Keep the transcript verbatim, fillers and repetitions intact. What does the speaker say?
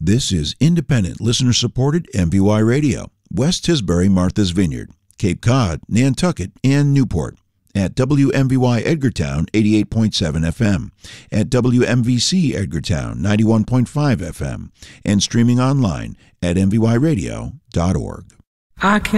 This is independent, listener-supported M V Y Radio, West Tisbury, Martha's Vineyard, Cape Cod, Nantucket, and Newport. At W M V Y Edgartown, eighty-eight point seven F M, at W M V C Edgartown, ninety-one point five F M, and streaming online at m v y radio dot org. I can